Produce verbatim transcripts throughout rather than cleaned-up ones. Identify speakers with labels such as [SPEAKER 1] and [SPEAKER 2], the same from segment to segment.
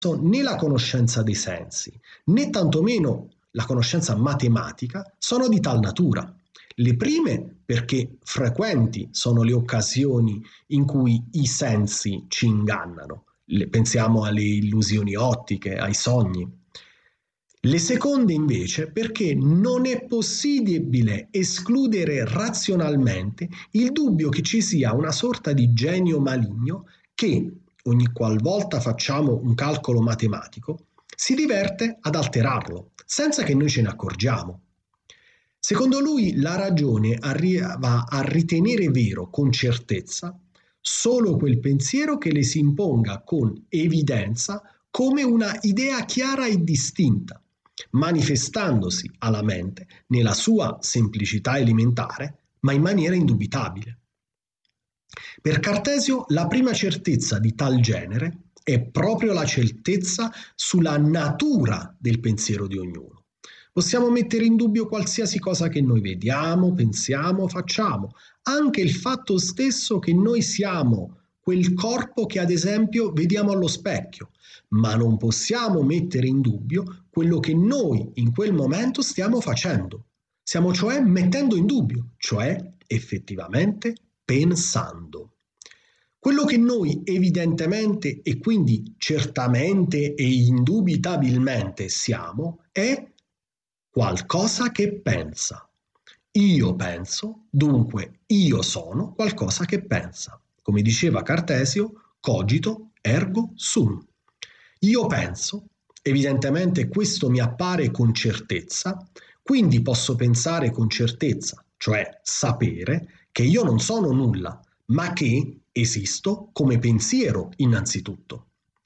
[SPEAKER 1] né la conoscenza dei sensi, né tantomeno la conoscenza matematica sono di tal natura. Le prime perché frequenti sono le occasioni in cui i sensi ci ingannano. Le, pensiamo alle illusioni ottiche, ai sogni. Le seconde invece perché non è possibile escludere razionalmente il dubbio che ci sia una sorta di genio maligno che, ogni qualvolta facciamo un calcolo matematico, si diverte ad alterarlo, senza che noi ce ne accorgiamo. Secondo lui la ragione arriva a ritenere vero con certezza solo quel pensiero che le si imponga con evidenza come una idea chiara e distinta, manifestandosi alla mente nella sua semplicità elementare, ma in maniera indubitabile. Per Cartesio la prima certezza di tal genere è proprio la certezza sulla natura del pensiero di ognuno. Possiamo mettere in dubbio qualsiasi cosa che noi vediamo, pensiamo, facciamo, anche il fatto stesso che noi siamo quel corpo che ad esempio vediamo allo specchio, ma non possiamo mettere in dubbio quello che noi in quel momento stiamo facendo. Stiamo cioè mettendo in dubbio, cioè effettivamente pensando. Quello che noi evidentemente e quindi certamente e indubitabilmente siamo è qualcosa che pensa. Io penso, dunque io sono qualcosa che pensa. Come diceva Cartesio, cogito ergo sum. Io penso, evidentemente questo mi appare con certezza, quindi posso pensare con certezza, cioè sapere che io non sono nulla, ma che esisto come pensiero innanzitutto.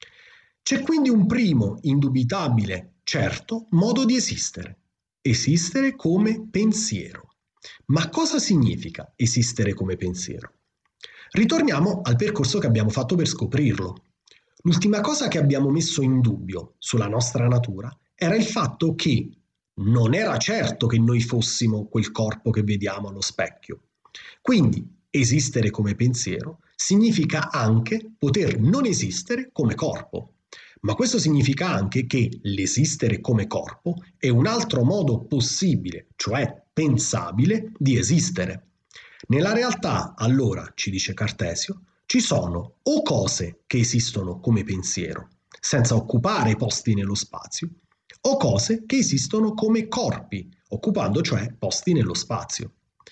[SPEAKER 1] C'è quindi un primo, indubitabile, certo modo di esistere. Esistere come pensiero. Ma cosa significa esistere come pensiero? Ritorniamo al percorso che abbiamo fatto per scoprirlo. L'ultima cosa che abbiamo messo in dubbio sulla nostra natura era il fatto che non era certo che noi fossimo quel corpo che vediamo allo specchio. Quindi esistere come pensiero significa anche poter non esistere come corpo. Ma questo significa anche che l'esistere come corpo è un altro modo possibile, cioè pensabile, di esistere. Nella realtà, allora, ci dice Cartesio, ci sono o cose che esistono come pensiero, senza occupare posti nello spazio, o cose che esistono come corpi, occupando cioè posti nello spazio.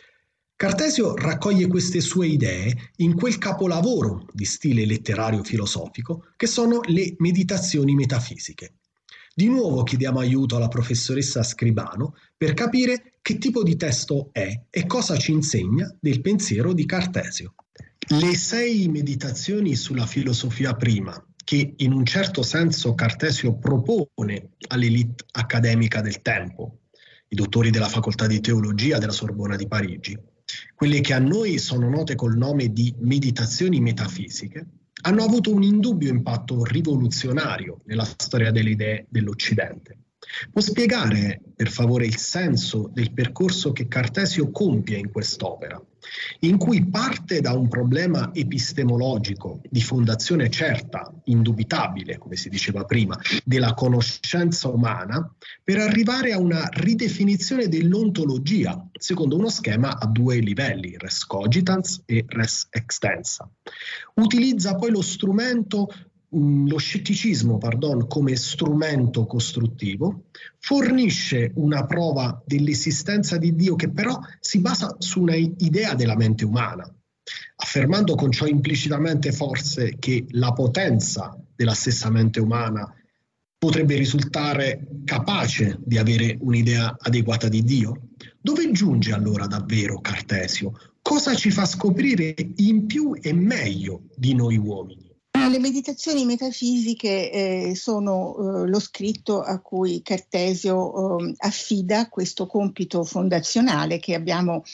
[SPEAKER 1] Cartesio raccoglie queste sue idee in quel capolavoro di stile letterario filosofico che sono le Meditazioni metafisiche. Di nuovo chiediamo aiuto alla professoressa Scribano per capire che tipo di testo è e cosa ci insegna del pensiero di Cartesio. Le sei meditazioni sulla filosofia prima, che in un certo senso Cartesio propone all'elite accademica del tempo, i dottori della facoltà di teologia della Sorbona di Parigi, quelle che a noi sono note col nome di meditazioni metafisiche, hanno avuto un indubbio impatto rivoluzionario nella storia delle idee dell'Occidente. Può spiegare, per favore, il senso del percorso che Cartesio compie in quest'opera, in cui parte da un problema epistemologico di fondazione certa, indubitabile, come si diceva prima, della conoscenza umana, per arrivare a una ridefinizione dell'ontologia, secondo uno schema a due livelli, res cogitans e res extensa. Utilizza poi lo strumento lo scetticismo, pardon, come strumento costruttivo, fornisce una prova dell'esistenza di Dio che però si basa su una idea della mente umana, affermando con ciò implicitamente forse che la potenza della stessa mente umana potrebbe risultare capace di avere un'idea adeguata di Dio. Dove giunge allora davvero Cartesio? Cosa ci fa scoprire in più e meglio di noi uomini?
[SPEAKER 2] Le meditazioni metafisiche eh, sono eh, lo scritto a cui Cartesio eh, affida questo compito fondazionale che abbiamo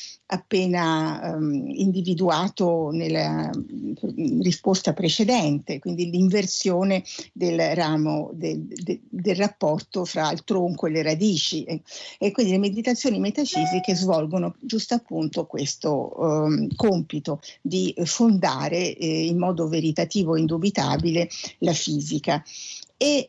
[SPEAKER 2] appena um, individuato nella risposta precedente, quindi l'inversione del ramo del, del, del rapporto fra il tronco e le radici, e, e quindi le meditazioni metafisiche svolgono giusto appunto questo um, compito di fondare eh, in modo veritativo e indubbiamente indubitabile la fisica. E